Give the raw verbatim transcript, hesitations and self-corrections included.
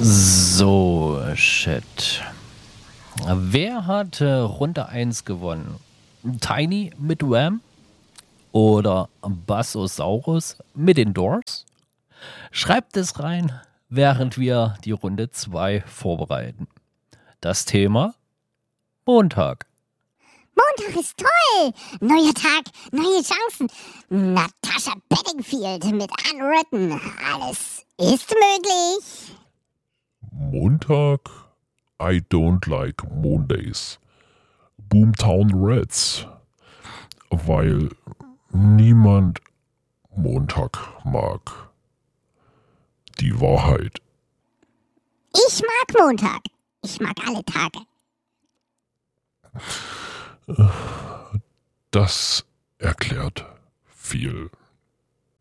So, shit. Wer hat äh, Runde eins gewonnen? Tiny mit Wham? Oder Bassosaurus mit den Doors? Schreibt es rein, während wir die Runde zwei vorbereiten. Das Thema Montag. Montag ist toll. Neuer Tag, neue Chancen. Natasha Bedingfield mit Unwritten. Alles ist möglich. Montag? I don't like Mondays. Boomtown Reds. Weil niemand Montag mag. Die Wahrheit. Ich mag Montag. Ich mag alle Tage. Das erklärt viel.